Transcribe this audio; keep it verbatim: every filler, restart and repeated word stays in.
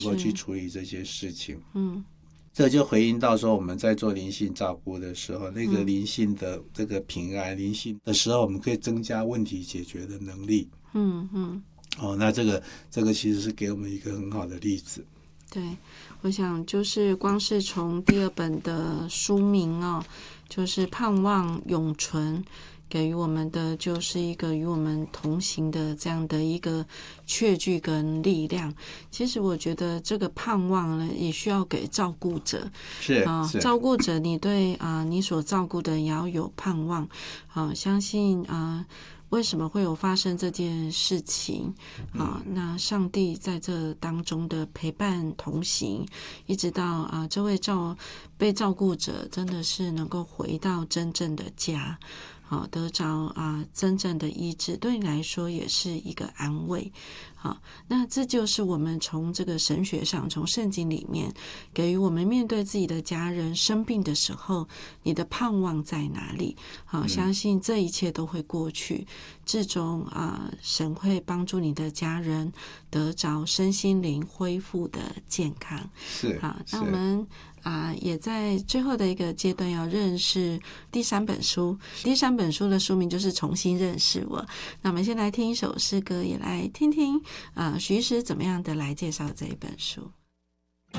能够去处理这些事情。 嗯， 这就回应到说我们在做灵性照顾的时候，那个灵性的这个平安、灵性的时候，我们可以增加问题解决的能力。 嗯嗯。 哦，那这个这个其实是给我们一个很好的例子。 对，我想就是光是从第二本的书名哦，就是盼望永存，给予我们的就是一个与我们同行的这样的一个确据跟力量。其实我觉得这个盼望呢，也需要给照顾者。 是啊、 是照顾者，你对啊、呃、你所照顾的也要有盼望。啊、相信啊。呃为什么会有发生这件事情啊？那上帝在这当中的陪伴同行，一直到啊这位照被照顾者真的是能够回到真正的家，好得着啊真正的医治，对你来说也是一个安慰。好，那这就是我们从这个神学上，从圣经里面给予我们面对自己的家人生病的时候，你的盼望在哪里？好，相信这一切都会过去，至终啊，神会帮助你的家人得着身心灵恢复的健康。 是， 好，那我们啊，也在最后的一个阶段要认识第三本书。第三本书的书名就是重新认识我。那我们先来听一首诗歌，也来听听啊，徐医师怎么样的来介绍这一本书。